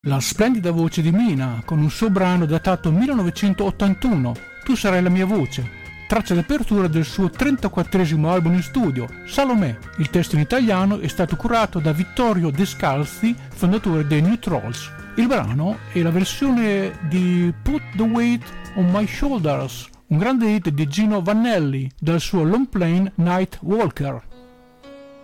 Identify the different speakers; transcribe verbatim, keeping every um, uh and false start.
Speaker 1: La splendida voce di Mina con un suo brano datato millenovecentottantuno, Tu sarai la mia voce, traccia d'apertura del suo trentaquattresimo album in studio, Salomè. Il testo in italiano è stato curato da Vittorio Descalzi, fondatore dei New Trolls. Il brano è la versione di Put the Weight on My Shoulders, un grande hit di Gino Vannelli dal suo long play Night Walker.